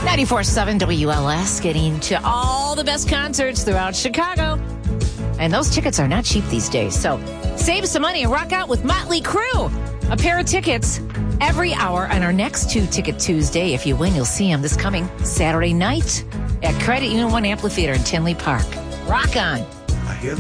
94.7 WLS, getting to all the best concerts throughout Chicago. And those tickets are not cheap these days. So save some money and rock out with Motley Crue. A pair of tickets every hour on our next Two Ticket Tuesday. If you win, you'll see them this coming Saturday night at Credit Union One Amphitheater in Tinley Park. Rock on.